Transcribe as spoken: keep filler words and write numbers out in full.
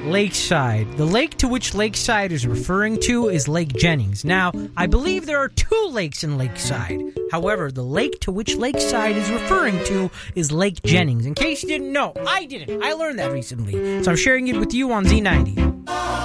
Lakeside. The lake to which Lakeside is referring to is Lake Jennings. Now, I believe there are two lakes in Lakeside. However, the lake to which Lakeside is referring to is Lake Jennings. In case you didn't know, I didn't. I learned that recently. So I'm sharing it with you on Z ninety.